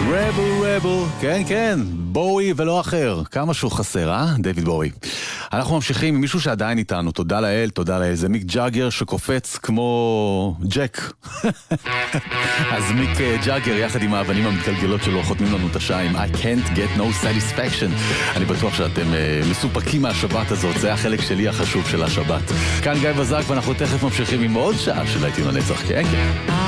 רבל, כן, כן, בואי ולא אחר. כמה שהוא חסר, דיוויד בואי. אנחנו ממשיכים עם מישהו שעדיין איתנו, תודה לאל, זה מיק ג'אגר שקופץ כמו ג'ק. אז מיק ג'אגר יחד עם האבנים המתגלגלות שלו חותמים לנו את השעה עם I can't get no satisfaction. אני בטוח שאתם מסופקים מהשבת הזאת, זה החלק שלי החשוב של השבת. כאן גיא בזק ואנחנו תכף ממשיכים עם עוד שעה של להיטים לנצח, כן?